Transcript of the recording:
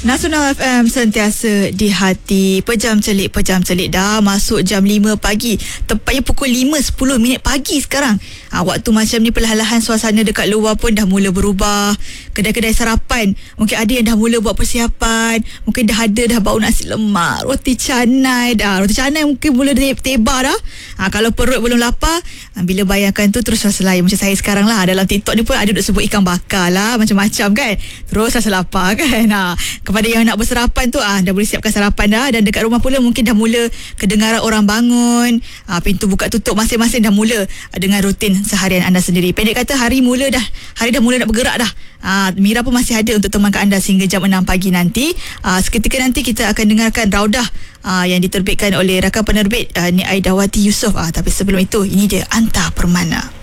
Nasional FM sentiasa di hati. Pejam celik dah masuk jam 5 pagi. Tepatnya pukul 5:10 pagi sekarang. Waktu macam ni perlahan-lahan suasana dekat luar pun dah mula berubah. Kedai-kedai sarapan mungkin ada yang dah mula buat persiapan. Mungkin dah bau nasi lemak, roti canai dah. Roti canai mungkin mula tebar dah. Kalau perut belum lapar, bila bayangkan tu terus rasa lain. Macam saya sekarang lah, dalam TikTok ni pun ada duk sebut ikan bakar lah, macam-macam kan. Terus rasa lapar kan. Kepada yang nak bersarapan tu dah boleh siapkan sarapan dah. Dan dekat rumah pula mungkin dah mula kedengaran orang bangun, pintu buka tutup masing-masing dah mula dengan rutin seharian anda sendiri. Pendek kata hari dah mula nak bergerak dah. Mira pun masih ada untuk temankan anda sehingga jam 6 pagi nanti. Seketika nanti kita akan dengarkan Raudah yang diterbitkan oleh rakan penerbit Nik Aidawati Yusof. Tapi sebelum itu, ini dia Anta Permana.